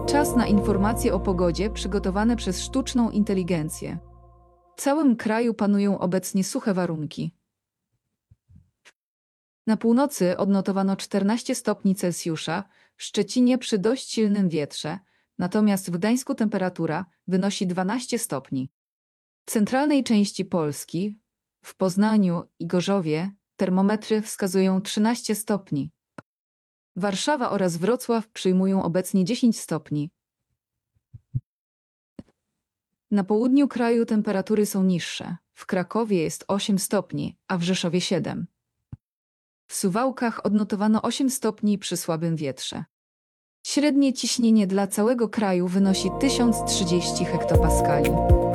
Czas na informacje o pogodzie przygotowane przez sztuczną inteligencję. W całym kraju panują obecnie suche warunki. Na północy odnotowano 14 stopni Celsjusza, w Szczecinie przy dość silnym wietrze, natomiast w Gdańsku temperatura wynosi 12 stopni. W centralnej części Polski, w Poznaniu i Gorzowie, termometry wskazują 13 stopni. Warszawa oraz Wrocław przyjmują obecnie 10 stopni. Na południu kraju temperatury są niższe. W Krakowie jest 8 stopni, a w Rzeszowie 7. W Suwałkach odnotowano 8 stopni przy słabym wietrze. Średnie ciśnienie dla całego kraju wynosi 1030 hektopaskali.